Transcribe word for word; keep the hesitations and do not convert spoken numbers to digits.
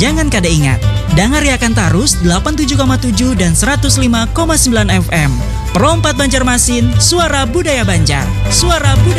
Jangan kada ingat, dengar Yakan Tarus delapan puluh tujuh koma tujuh dan seratus lima koma sembilan F M. Perompat Banjarmasin, suara budaya Banjar. Suara budaya